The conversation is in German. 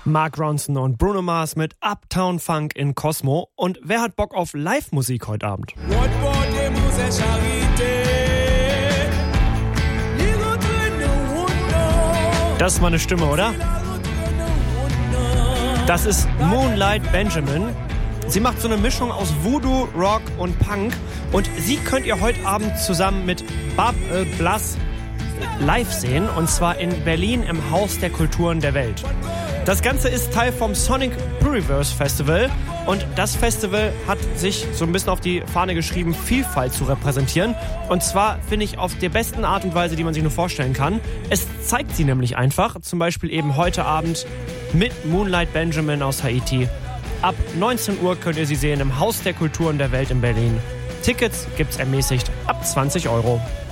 Mark Ronson und Bruno Mars mit Uptown Funk in Cosmo. Und wer hat Bock auf Live-Musik heute Abend? Das ist mal eine Stimme, oder? Das ist Moonlight Benjamin. Sie macht so eine Mischung aus Voodoo, Rock und Punk. Und sie könnt ihr heute Abend zusammen mit Bab Blas live sehen. Und zwar in Berlin im Haus der Kulturen der Welt. Das Ganze ist Teil vom Sonic Pluriverse Festival. Und das Festival hat sich so ein bisschen auf die Fahne geschrieben, Vielfalt zu repräsentieren. Und zwar, finde ich, auf der besten Art und Weise, die man sich nur vorstellen kann. Es zeigt sie nämlich einfach. Zum Beispiel eben heute Abend mit Moonlight Benjamin aus Haiti. Ab 19 Uhr könnt ihr sie sehen im Haus der Kulturen der Welt in Berlin. Tickets gibt's ermäßigt ab 20 €.